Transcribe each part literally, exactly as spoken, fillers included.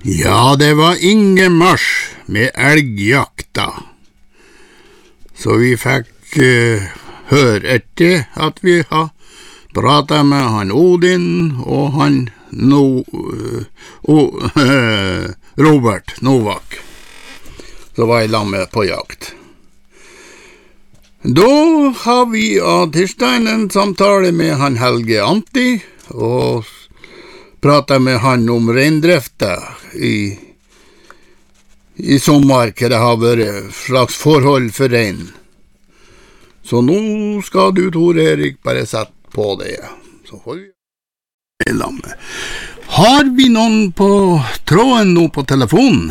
Ja, det var ingemarsj med elgjakta. Så vi fikk uh, høre etter at vi har pratet med han Odin og han no, uh, uh, Robert Novak. Så var jeg la med på jakt. Da har vi av tirsdagen en samtale med han Helge Anti, og pratet med han om reindrifta i, i sommer, hva det har vært slags forhold for rein. Så nå skal du, Tor Erik, bare sette på det. Så får vi lamme. Har vi noen på tråden nå på telefonen?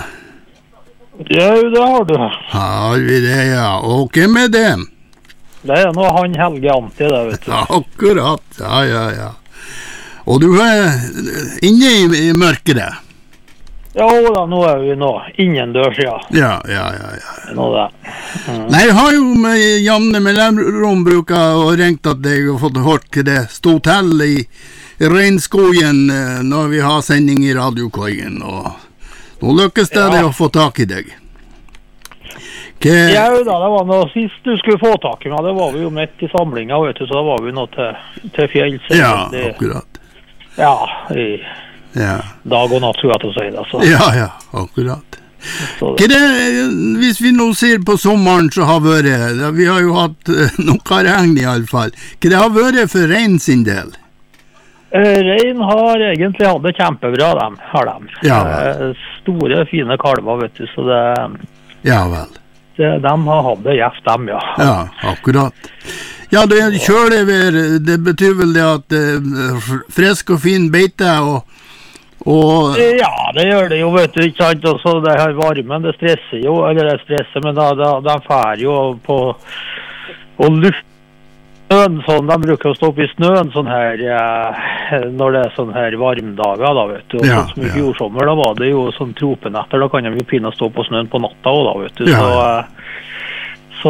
Ja, det har du. Har vi det, ja. Og hvem er det? Det er nå han Helge Anti, det, vet du. Ja, akkurat, ja, ja, ja. Og du er inne i, i mørkere? Ja, da, nå er vi nå innendørs, ja. Ja, ja, ja, ja. Nå det. Mm. Nei, jeg har jo med Janne med Lemrom bruket og ringt at jeg har fått hørt til det stod til i regnskogen når vi har sending i radiokoien, og nå lykkes det, ja. Det å få tak i deg. Ke... Ja, da, det var noe sist du skulle få tak i meg, det var vi jo midt i samlingen, vet du, så da var vi nå til, til fjells. Ja, akkurat. Ja, i ja. Dag og natt, skulle jeg til å si det. Så. Ja, ja, akkurat. Hva det, hvis vi nå ser på sommeren så har vært, vi har jo hatt noe regn i alle fall, hva det har vært for rein sin del? Eh, rein har egentlig hatt det kjempebra, dem, har de. Ja, eh, store, fine kalver, vet du, så det... Ja, vel. Det, de har hatt det gjeft, dem, ja. Ja, akkurat. Ja, det er kjølevær, det betyr vel det at uh, frisk og fin beite og, og... Ja, det gjør det jo, vet du, ikke sant, og så det her varmen, det stresser jo, eller det stresser, men da, da, de fer jo på og luft snøen, sånn, de bruker å stå opp i snøen sånn her, eh, når det er sånn her varmdager, da, vet du, og ja, sånn som i ja. fjordsommer, da var det jo sånn tropenetter, da kan de jo pinne stå på snøen på natta også, da, vet du, ja, så... ja. Så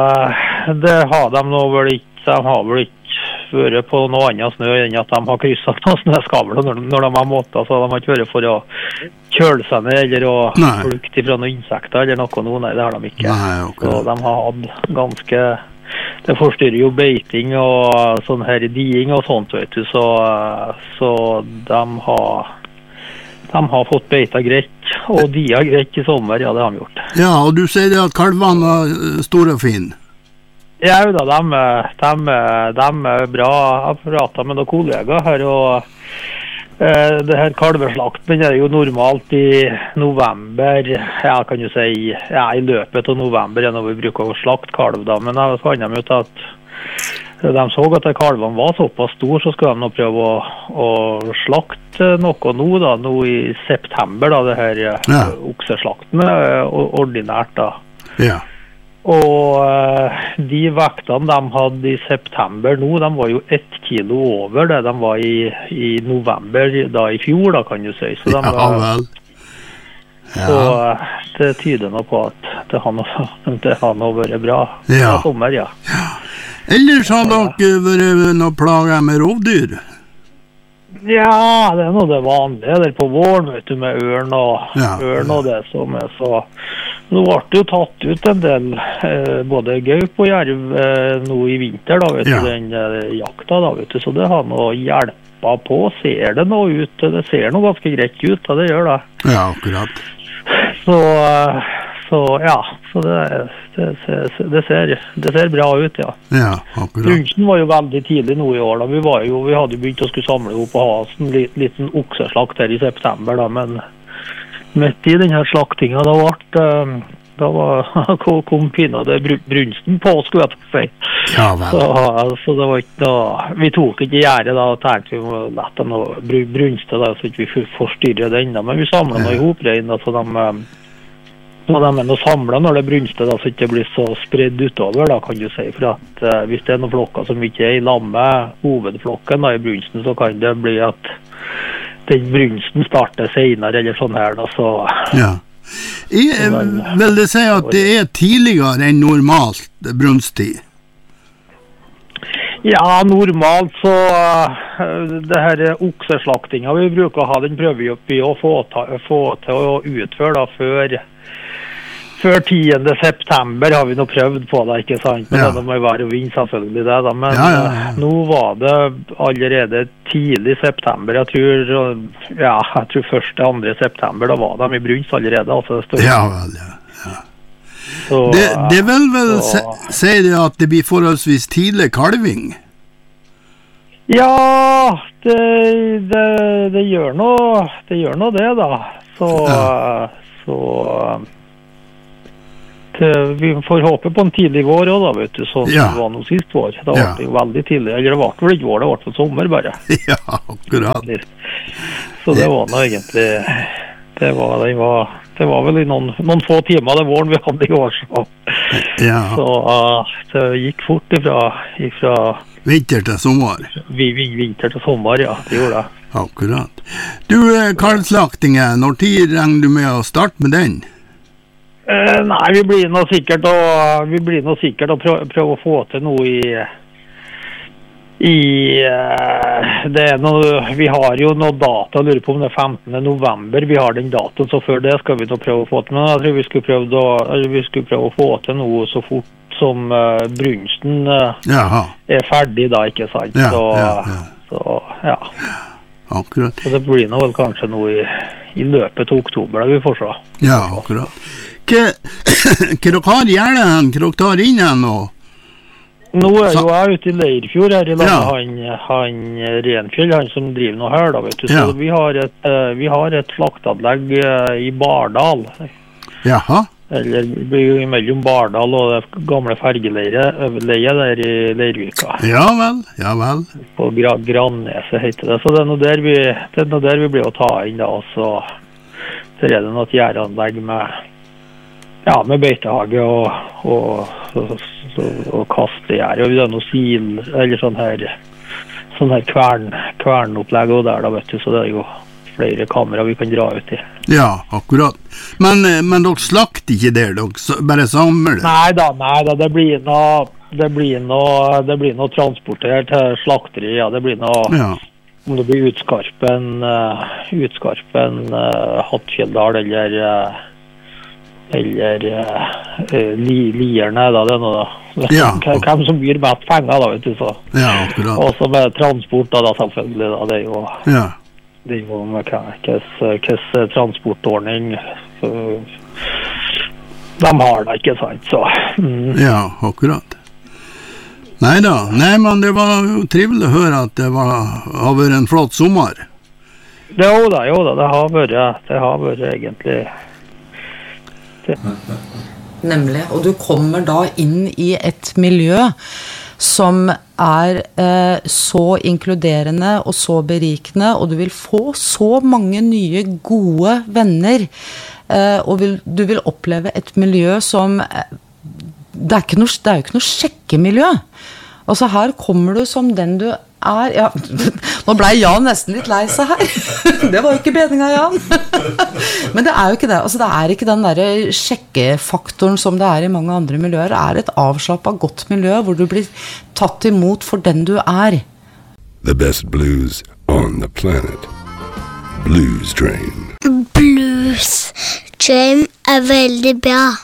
det har de nå vel ikke, de har vel ikke vært på noe annet snø enn at de har krysset noen snøskavler når, når de har måttet, så de har ikke vært for å kjøle seg ned eller å flukte fra noen insekter eller noe, noe, nei, det har de ikke. Nei, okay. Så de har hatt ganske, det forstyrrer jo beiting og sånn her diing og sånt, vet du, så, så de har... De har fått beita greit, og de har greit i sommer, ja, det har de gjort. Ja, og du sier det at kalvene er store og fine? Ja, da, de, de, de er bra. Jeg har pratet med noen kollegaer her, og eh, det her kalveslakten er jo normalt i november, ja, kan du si, ja, i løpet av november, når vi bruker å slakte kalv, da, men jeg fant dem ut at de så at kalvene var såpass stor, så skal de nå prøve å, å slakte noe nå, da, nå i september, da, det her ja. Okseslaktene, ordinært, da. Ja. Og uh, de vektene de hadde i september nå, de var jo ett kilo over det de var i, i november, da i fjor, da, kan du si. Så de, ja, vel. Ja. Så uh, det tyder nå på at det har noe, det har noe vært bra. Ja. Sommer, ja. Ja. Ellers har dere vært noen plager med rovdyr? Ja, det er noe det vanlige der på våren, vet du, med ørn og, ja, ørn og ja. det som er så... Nå ble det jo tatt ut en del, eh, både gaup og jerv eh, nå i vinter, da, vet ja. du, den eh, jakta, da, vet du, så det har noe hjelpa på, ser det noe ut, det ser noe ganske greit ut, da, det gjør det. Ja, akkurat. Så... Eh, Så ja, så det, det, det, ser, det ser bra ut, ja. Ja, akkurat. Brunsten var jo veldig tidlig nå i år, da. Vi, var jo, vi hadde jo begynt å skulle samle opp og ha en liten, liten okseslakt her i september, da, men midt i denne slaktingen, da ble, da var, kom pinade brunsten på, skulle jeg si. Ja, vel. Så, så det var ikke noe, vi tok ikke gjerde da, og tenkte vi må lette noe brunste da, så ikke vi forstyrrer den da, men vi samlet noe i hop rein, da, så de... Og de er noe samlet når det brunster, da, så ikke det blir så spredd utover, da, kan du si. For at uh, hvis det er noen flokker som ikke er i lamme, hovedflokken da, i brunsten, så kan det bli at den brunsten starter senere, eller sånn her, da, så... Ja. Jeg vil det si at det er tidligere enn normalt brunsttid? Ja, normalt så... Uh, det her okseslaktinga vi bruker å ha, den prøver vi opp i å få, ta, få til å utføre da, før, før tiende september har vi nå prøvd på det, ikke sant? Men ja. Det må jo være å vinne selvfølgelig det da, men ja, ja, ja. Nå var det allerede tidlig september, jeg tror, ja, jeg tror første, andre september, da var de i brunst allerede, altså det står. Ja, vel, ja, ja. Så, det, det vil vel så, si det at det blir forholdsvis tidlig kalving? Ja, det, det, det gjør noe, det gjør noe det da, så, ja. så det, vi får håpe på en tidlig vår også da, vet du, sånn ja. Det var noe sist vår, da ja. Var det jo veldig tidlig, eller det var vel ikke vår, det var for sommer bare. Ja, akkurat. Så det var noe egentlig, det var, det var, det var vel i noen, noen få timer det våren vi hadde i år, så, ja. Så uh, det gikk fort ifra, ifra vinter til sommer. Vi, vi, vinter til sommer, ja, det gjorde det. Akkurat. Du, kalvslaktingen, når tid regner du med å starte med den? Eh, nei, vi blir nå sikkert å, vi blir nå sikkert å prøve, prøve å få til noe i, i uh, det er noe, vi har jo noe data, jeg lurer på om det er femtende november, vi har den datoen, så før det skal vi nå prøve å få til, men jeg tror vi skulle prøve å, vi skulle prøve å få til noe så fort som uh, brunsten uh, er ferdig da, ikke sant? Ja, så, ja, ja. så, ja. Akkurat. Så det blir nå vel kanskje noe i, i løpet av oktober da vi får se. Ja, akkurat. Hva dere har gjerne hen? Hva dere tar inn hen? Og nå er jo jeg ute i Leirfjord her i landet, ja. han, han Renfjell, han som driver noe her da, vet du. Så ja. vi, har et, uh, vi har et slaktanlegg uh, i Bardal. Jaha. Eller mellom Bardal og det gamle fergeleiet der i Leirvika. Ja vel, ja vel. På Gra Granneset heter det. Så det er noe der vi, det er noe der vi blir å ta inn da, og så, så er det noe gjerdanlegg med, ja, med beitehage og, og, og, og, og kastegjær. Og det er noe sil, eller sånn her, sånn her kvern, kvernopplegg og der da, vet du, så det er jo flere kamera vi kan dra ut i. Ja, akkurat. Men, men dere slakter ikke der, dere bare samler det? Nei da, nei da, det blir noe, det blir noe, det blir noe transportert til slakteri, ja, det blir noe, ja. Om det blir Utskarpen, uh, Utskarpen, uh, Hattfjelldal, eller, uh, eller uh, li, Lierne, da, det er noe da. Ja. Hvem som byr mest penger da, vet du, så. Ja, akkurat. Og så med transport da, da selvfølgelig, da, det er jo... Ja. Det er jo med hvilken transportordning de har da, ikke sant, så. Mm. Ja, akkurat. Neida, nei, men det var jo trivelig å høre at det var, har vært en flott sommer. Jo da, jo da, det har vært, det har vært egentlig. Det. Nemlig, og du kommer da inn i et miljø som er eh, så inkluderende og så berikende, og du vil få så mange nye gode venner, eh, og vil, du vil oppleve et miljø som eh, det, er ikke noe, det er jo ikke noe sjekkemiljø. Altså her kommer du som den du er, ja, nå ble Jan nesten litt lei seg her. Det var jo ikke bedringa, Jan. Men det er jo ikke det. Altså, det er ikke den der sjekkefaktoren som det er i mange andre miljøer. Det er et avslappet godt miljø hvor du blir tatt imot for den du er. The best blues on the planet. Blues Train. Blues Train er veldig bra.